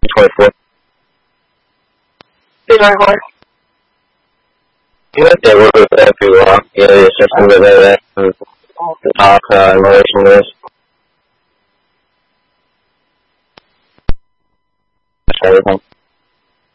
24. B24. You might be able to look at every walk, the system that they have, the talk, in relation to this. That's everything.